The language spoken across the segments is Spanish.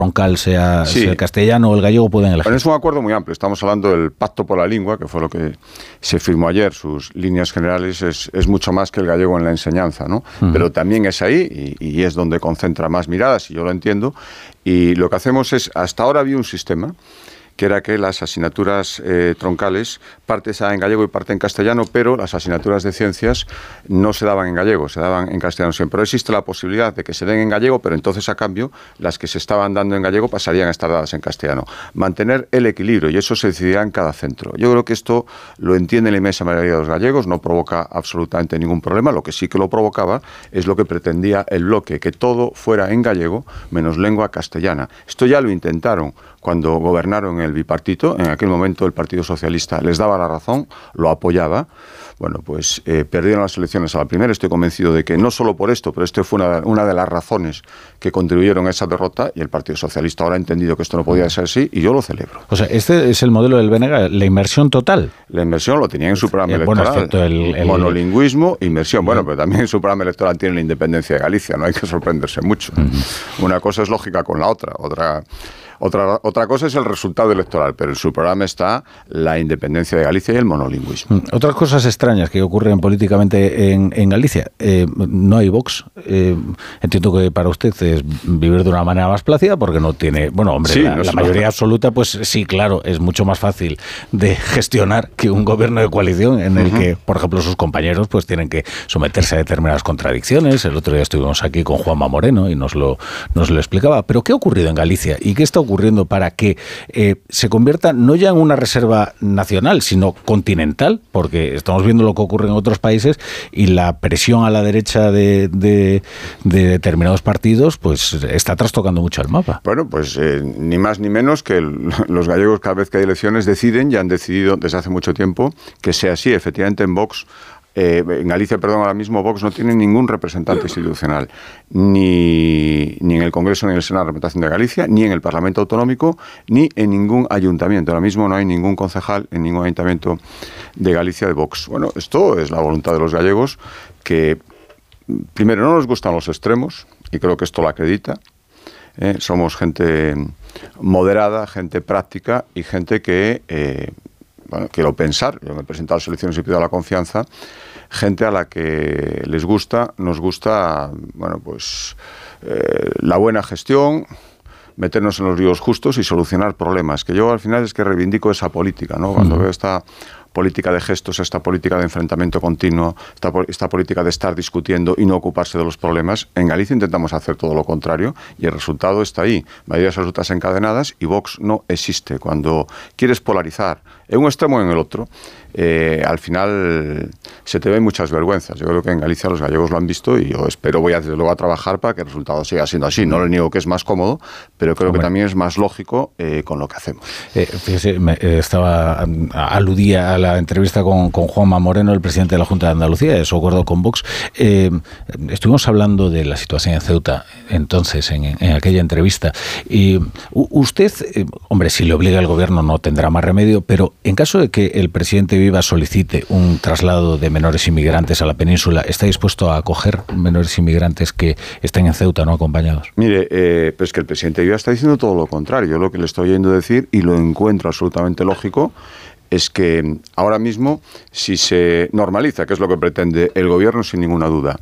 troncal sea el castellano o el gallego, pueden elegir. Pero es un acuerdo muy amplio. Estamos hablando del Pacto por la Lengua, que fue lo que se firmó ayer. Sus líneas generales es mucho más que el gallego en la enseñanza, ¿no? Pero también es ahí y es donde concentra más miradas, y yo lo entiendo. Y lo que hacemos es, hasta ahora había un sistema que era que las asignaturas troncales, parte se daba en gallego y parte en castellano, pero las asignaturas de ciencias no se daban en gallego, se daban en castellano siempre. Pero existe la posibilidad de que se den en gallego, pero entonces, a cambio, las que se estaban dando en gallego pasarían a estar dadas en castellano. Mantener el equilibrio, y eso se decidirá en cada centro. Yo creo que esto lo entiende la inmensa mayoría de los gallegos, no provoca absolutamente ningún problema. Lo que sí que lo provocaba es lo que pretendía el bloque, que todo fuera en gallego, menos lengua castellana. Esto ya lo intentaron cuando gobernaron el bipartito. En aquel momento el Partido Socialista les daba la razón, lo apoyaba. Bueno, pues perdieron las elecciones a la primera. Estoy convencido de que no solo por esto, pero esto fue una de las razones que contribuyeron a esa derrota, y el Partido Socialista ahora ha entendido que esto no podía ser así, y yo lo celebro. O sea, este es el modelo del BNG, la inmersión total. La inmersión lo tenía en su programa electoral. Bueno, el monolingüismo, inmersión. Bueno, pero también en su programa electoral tiene la independencia de Galicia, no hay que sorprenderse mucho. Una cosa es lógica con la otra. Otra cosa es el resultado electoral, pero en su programa está la independencia de Galicia y el monolingüismo. Otras cosas extrañas que ocurren políticamente en Galicia. No hay Vox. Entiendo que para usted es vivir de una manera más plácida porque no tiene... Bueno, hombre, sí, la mayoría absoluta, pues sí, claro, es mucho más fácil de gestionar que un gobierno de coalición en el que, por ejemplo, sus compañeros pues tienen que someterse a determinadas contradicciones. El otro día estuvimos aquí con Juanma Moreno y nos lo explicaba. Pero ¿qué ha ocurrido en Galicia y qué está ocurriendo para que se convierta no ya en una reserva nacional, sino continental? Porque estamos viendo lo que ocurre en otros países y la presión a la derecha de determinados partidos pues está trastocando mucho el mapa. Bueno, pues ni más ni menos que los gallegos, cada vez que hay elecciones, deciden, ya han decidido desde hace mucho tiempo que sea así. Efectivamente, en Vox... en Galicia, ahora mismo Vox no tiene ningún representante institucional, ni en el Congreso ni en el Senado de Representación de Galicia, ni en el Parlamento Autonómico, ni en ningún ayuntamiento. Ahora mismo no hay ningún concejal en ningún ayuntamiento de Galicia de Vox. Bueno, esto es la voluntad de los gallegos, que primero no nos gustan los extremos, y creo que esto lo acredita. Somos gente moderada, gente práctica y gente que... bueno, quiero pensar, yo me he presentado a las elecciones y pido la confianza, gente a la que nos gusta, bueno, pues la buena gestión, meternos en los ríos justos y solucionar problemas, que yo al final es que reivindico esa política, ¿no? Cuando veo esta política de gestos, esta política de enfrentamiento continuo, esta política de estar discutiendo y no ocuparse de los problemas, en Galicia intentamos hacer todo lo contrario y el resultado está ahí. Mayorías absolutas encadenadas y Vox no existe. Cuando quieres polarizar en un extremo o en el otro, al final se te ven muchas vergüenzas. Yo creo que en Galicia los gallegos lo han visto y yo voy desde luego a trabajar para que el resultado siga siendo así. No le niego que es más cómodo, pero creo que también es más lógico con lo que hacemos. Fíjese, aludía a la entrevista con Juanma Moreno, el presidente de la Junta de Andalucía, de su acuerdo con Vox. Estuvimos hablando de la situación en Ceuta, entonces, en aquella entrevista. Y usted, hombre, si le obliga el gobierno no tendrá más remedio, pero en caso de que el presidente Viva solicite un traslado de menores inmigrantes a la península, ¿está dispuesto a acoger menores inmigrantes que estén en Ceuta no acompañados? Mire, pues que el presidente Viva está diciendo todo lo contrario. Yo lo que le estoy oyendo decir, y lo encuentro absolutamente lógico, es que ahora mismo, si se normaliza, que es lo que pretende el gobierno sin ninguna duda,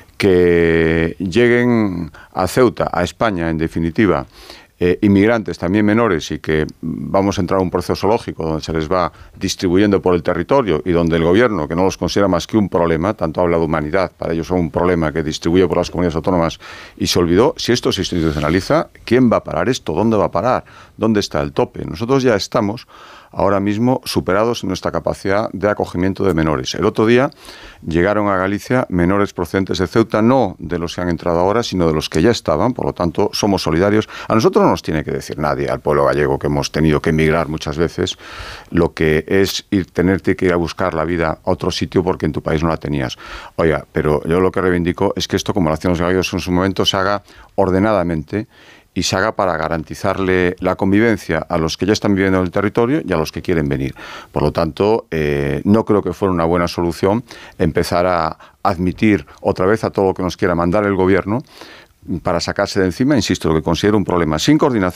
que lleguen a Ceuta, a España, en definitiva, inmigrantes también menores, y que vamos a entrar a un proceso lógico donde se les va distribuyendo por el territorio y donde el gobierno, que no los considera más que un problema, tanto habla de humanidad, para ellos son un problema que distribuye por las comunidades autónomas y se olvidó. Si esto se institucionaliza, ¿quién va a parar esto? ¿Dónde va a parar? ¿Dónde está el tope? Nosotros ya estamos ahora mismo superados en nuestra capacidad de acogimiento de menores. El otro día llegaron a Galicia menores procedentes de Ceuta, no de los que han entrado ahora, sino de los que ya estaban, por lo tanto somos solidarios. A nosotros no nos tiene que decir nadie, al pueblo gallego, que hemos tenido que emigrar muchas veces, lo que es tenerte que ir a buscar la vida a otro sitio porque en tu país no la tenías. Oiga, pero yo lo que reivindico es que esto, como lo hacían los gallegos en su momento, se haga ordenadamente y se haga para garantizarle la convivencia a los que ya están viviendo en el territorio y a los que quieren venir. Por lo tanto, no creo que fuera una buena solución empezar a admitir otra vez a todo lo que nos quiera mandar el gobierno para sacarse de encima, insisto, lo que considero un problema sin coordinación